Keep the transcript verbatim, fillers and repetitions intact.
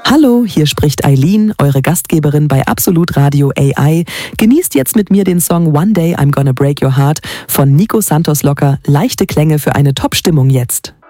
Hallo, hier spricht Eileen, eure Gastgeberin bei Absolut Radio A I. Genießt jetzt mit mir den Song One Day I'm Gonna Break Your Heart von Nico Santos Locker. Leichte Klänge für eine Top-Stimmung jetzt.